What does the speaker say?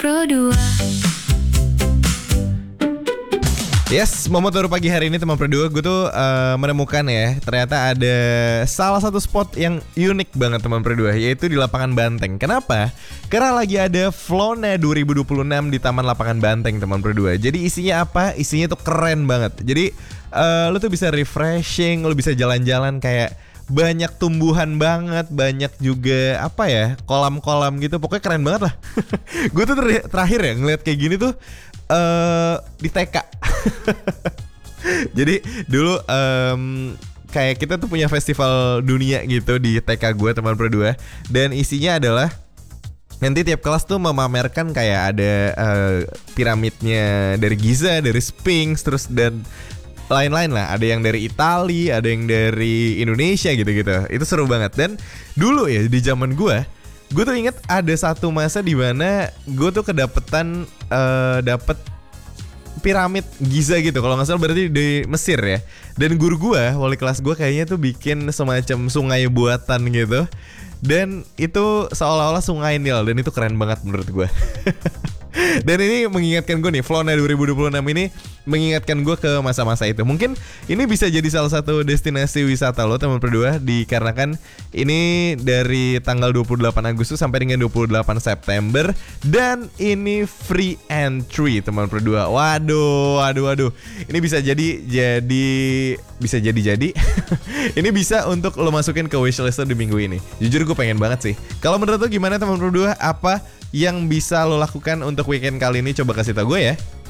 Pro 2. Yes, momen pagi hari ini teman Pro 2 gue tuh menemukan ya, ternyata ada salah satu spot yang unik banget teman Pro 2, yaitu di lapangan Banteng. Kenapa? Karena lagi ada Flona 2026 di Taman Lapangan Banteng teman Pro 2. Jadi isinya apa? Isinya tuh keren banget. Jadi lu tuh bisa refreshing, lu bisa jalan-jalan kayak banyak tumbuhan banget, banyak juga apa ya, kolam-kolam gitu. Pokoknya keren banget lah. Gue tuh terakhir ya ngeliat kayak gini tuh di TK. Jadi dulu kayak kita tuh punya festival dunia gitu di TK gue teman Pro 2. Dan isinya adalah nanti tiap kelas tuh memamerkan kayak ada piramidnya dari Giza, dari Sphinx, terus dan lain-lain lah. Ada yang dari Italia, ada yang dari Indonesia gitu-gitu. Itu seru banget. Dan dulu ya di zaman gue tuh inget ada satu masa di mana gue tuh kedapetan dapet piramid Giza gitu, kalau nggak salah berarti di Mesir ya. Dan guru gue, wali kelas gue kayaknya tuh bikin semacam sungai buatan gitu. Dan itu seolah-olah sungai Nil, dan itu keren banget menurut gue. Dan ini mengingatkan gue nih, Flona 2026 ini mengingatkan gue ke masa-masa itu. Mungkin ini bisa jadi salah satu destinasi wisata lo teman Pro 2, dikarenakan ini dari tanggal 28 Agustus sampai dengan 28 September. Dan ini free entry teman Pro 2. Waduh. Ini bisa jadi ini bisa untuk lo masukin ke wishlist lo di minggu ini. Jujur gue pengen banget sih. Kalau menurut lo gimana teman Pro 2? Apa yang bisa lo lakukan untuk weekend kali ini? Coba kasih tau gue ya.